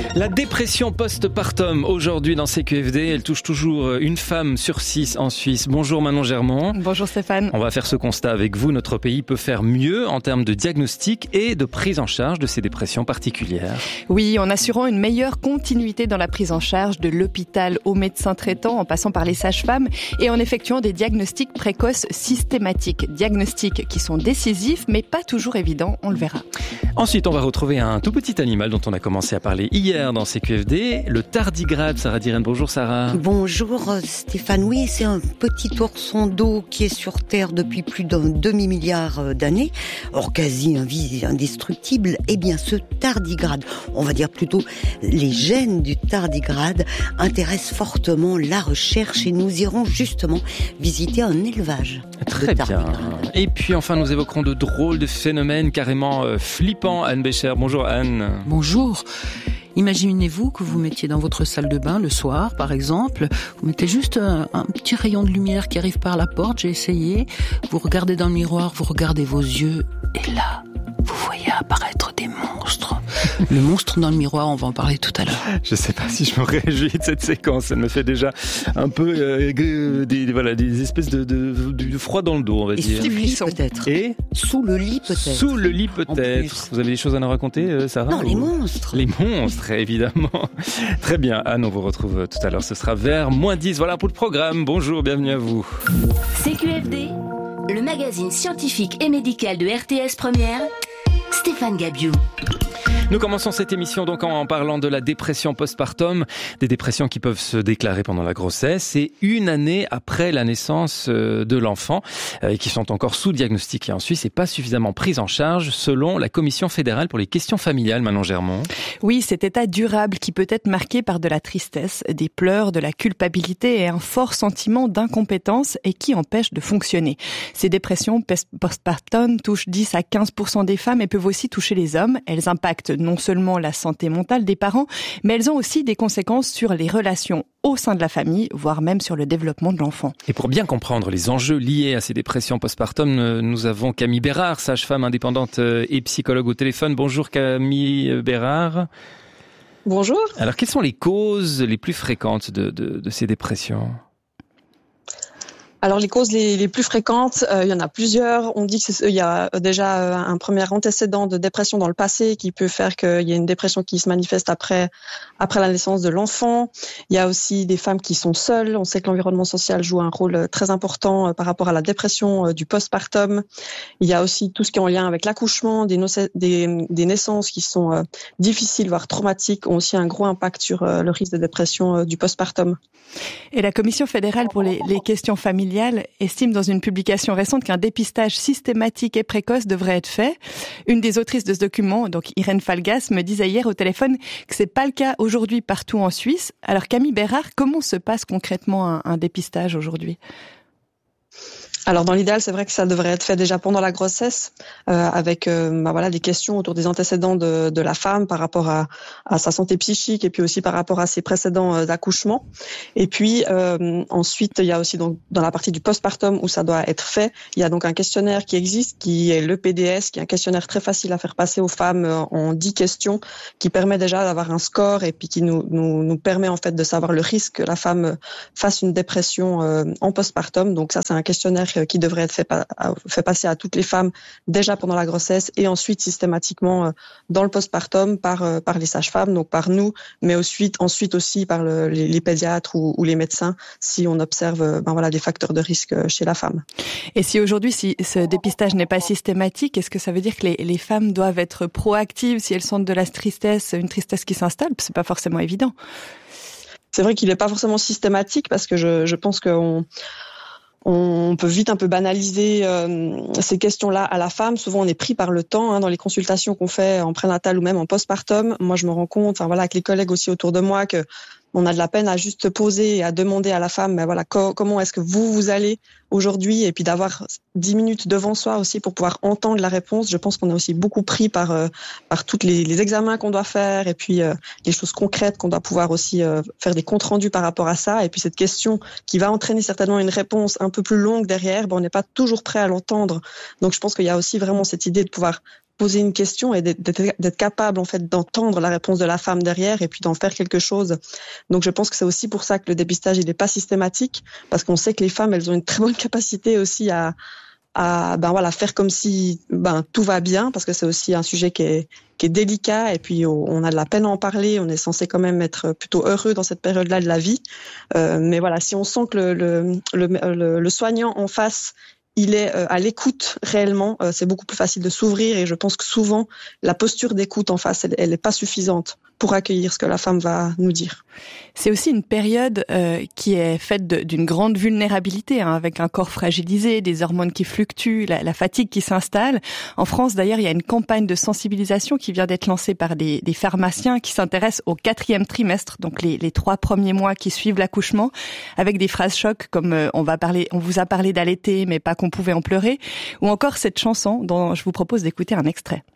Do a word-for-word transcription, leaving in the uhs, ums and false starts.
La dépression post-partum, aujourd'hui dans C Q F D, elle touche toujours une femme sur six en Suisse. Bonjour Manon Germont. Bonjour Stéphane. On va faire ce constat avec vous. Notre pays peut faire mieux en termes de diagnostic et de prise en charge de ces dépressions particulières. Oui, en assurant une meilleure continuité dans la prise en charge de l'hôpital aux médecins traitants, en passant par les sages-femmes et en effectuant des diagnostics précoces systématiques. Diagnostics qui sont décisifs mais pas toujours évidents, on le verra. Ensuite, on va retrouver un tout petit animal dont on a commencé à parler hier dans C Q F D, le tardigrade. Sarah Diren, bonjour Sarah. Bonjour Stéphane, oui, c'est un petit ourson d'eau qui est sur Terre depuis plus d'un demi-milliard d'années, or quasi indestructible. Eh bien, ce tardigrade, on va dire plutôt les gènes du tardigrade, intéressent fortement la recherche et nous irons justement visiter un élevage. Très bien. Et puis enfin, nous évoquerons de drôles de phénomènes carrément euh, flippants. Anne Bécher, bonjour Anne. Bonjour. Imaginez-vous que vous mettiez dans votre salle de bain le soir, par exemple, vous mettez juste un, un petit rayon de lumière qui arrive par la porte, j'ai essayé, vous regardez dans le miroir, vous regardez vos yeux, et là, vous voyez apparaître des monstres. Le monstre dans le miroir, on va en parler tout à l'heure. Je sais pas si je me réjouis de cette séquence, elle me fait déjà un peu euh, des, voilà, des espèces de, de, de froid dans le dos, on va et dire. Sous le lit peut-être. Et sous le lit peut-être. Sous le lit peut-être. Vous avez des choses à nous raconter, euh, Sarah? Non, ou... les monstres. Les monstres, évidemment. Très bien, Anne, on vous retrouve tout à l'heure, ce sera vers moins dix. Voilà pour le programme. Bonjour, bienvenue à vous. C Q F D, le magazine scientifique et médical de R T S Première, Stéphane Gabiou. Nous commençons cette émission donc en parlant de la dépression postpartum, des dépressions qui peuvent se déclarer pendant la grossesse et une année après la naissance de l'enfant, et qui sont encore sous-diagnostiquées en Suisse et pas suffisamment prises en charge selon la Commission fédérale pour les questions familiales, Manon Germont. Oui, cet état durable qui peut être marqué par de la tristesse, des pleurs, de la culpabilité et un fort sentiment d'incompétence et qui empêche de fonctionner. Ces dépressions postpartum touchent dix à quinze pour cent des femmes et peuvent aussi toucher les hommes. Elles impactent non seulement la santé mentale des parents, mais elles ont aussi des conséquences sur les relations au sein de la famille, voire même sur le développement de l'enfant. Et pour bien comprendre les enjeux liés à ces dépressions postpartum, nous avons Camille Bérard, sage-femme indépendante et psychologue au téléphone. Bonjour Camille Bérard. Bonjour. Alors, quelles sont les causes les plus fréquentes de, de, de ces dépressions ? Alors les causes les, les plus fréquentes, euh, il y en a plusieurs. On dit qu'il y a déjà un premier antécédent de dépression dans le passé qui peut faire qu'il y ait une dépression qui se manifeste après après la naissance de l'enfant. Il y a aussi des femmes qui sont seules. On sait que l'environnement social joue un rôle très important euh, par rapport à la dépression euh, du postpartum. Il y a aussi tout ce qui est en lien avec l'accouchement, des, noce- des, des naissances qui sont euh, difficiles, voire traumatiques, ont aussi un gros impact sur euh, le risque de dépression euh, du postpartum. Et la Commission fédérale pour les, les questions familiales estime dans une publication récente qu'un dépistage systématique et précoce devrait être fait. Une des autrices de ce document, donc Irène Falgas, me disait hier au téléphone que c'est pas le cas aujourd'hui partout en Suisse. Alors Camille Bérard, comment se passe concrètement un, un dépistage aujourd'hui ? Alors dans l'idéal, c'est vrai que ça devrait être fait déjà pendant la grossesse, euh, avec euh, bah voilà des questions autour des antécédents de, de la femme par rapport à, à sa santé psychique et puis aussi par rapport à ses précédents euh, accouchements. Et puis euh, ensuite, il y a aussi donc dans la partie du postpartum où ça doit être fait, il y a donc un questionnaire qui existe, qui est le P D S, qui est un questionnaire très facile à faire passer aux femmes euh, en dix questions, qui permet déjà d'avoir un score et puis qui nous nous, nous permet en fait de savoir le risque que la femme fasse une dépression euh, en postpartum. Donc ça, c'est un questionnaire qui devrait être fait, pa- fait passer à toutes les femmes déjà pendant la grossesse et ensuite systématiquement dans le postpartum par, par les sages-femmes, donc par nous, mais ensuite, ensuite aussi par le, les, les pédiatres ou, ou les médecins si on observe ben voilà, des facteurs de risque chez la femme. Et si aujourd'hui, si ce dépistage n'est pas systématique, est-ce que ça veut dire que les, les femmes doivent être proactives si elles sentent de la tristesse, une tristesse qui s'installe ? C'est pas forcément évident. C'est vrai qu'il n'est pas forcément systématique parce que je, je pense qu'on on peut vite un peu banaliser euh, ces questions-là à la femme. Souvent, on est pris par le temps hein, dans les consultations qu'on fait en prénatal ou même en postpartum. Moi, je me rends compte, enfin voilà, avec les collègues aussi autour de moi, que on a de la peine à juste poser et à demander à la femme, ben voilà, co- comment est-ce que vous vous allez aujourd'hui, et puis d'avoir dix minutes devant soi aussi pour pouvoir entendre la réponse. Je pense qu'on est aussi beaucoup pris par euh, par toutes les, les examens qu'on doit faire et puis euh, les choses concrètes qu'on doit pouvoir aussi euh, faire des comptes rendus par rapport à ça. Et puis cette question qui va entraîner certainement une réponse un peu plus longue derrière, ben on n'est pas toujours prêt à l'entendre. Donc je pense qu'il y a aussi vraiment cette idée de pouvoir poser une question et d'être, d'être capable en fait d'entendre la réponse de la femme derrière et puis d'en faire quelque chose. Donc je pense que c'est aussi pour ça que le dépistage il n'est pas systématique, parce qu'on sait que les femmes elles ont une très bonne capacité aussi à à ben voilà faire comme si ben tout va bien, parce que c'est aussi un sujet qui est qui est délicat et puis on a de la peine à en parler. On est censé quand même être plutôt heureux dans cette période-là de la vie, euh, mais voilà, si on sent que le le le, le, le soignant en face il est à l'écoute réellement, c'est beaucoup plus facile de s'ouvrir, et je pense que souvent la posture d'écoute en face elle, elle est pas suffisante pour accueillir ce que la femme va nous dire. C'est aussi une période euh, qui est faite de, d'une grande vulnérabilité, hein, avec un corps fragilisé, des hormones qui fluctuent, la, la fatigue qui s'installe. En France, d'ailleurs, il y a une campagne de sensibilisation qui vient d'être lancée par des, des pharmaciens qui s'intéressent au quatrième trimestre, donc les, les trois premiers mois qui suivent l'accouchement, avec des phrases chocs comme euh, on va parler, on vous a parlé d'allaiter, mais pas qu'on pouvait en pleurer, ou encore cette chanson dont je vous propose d'écouter un extrait.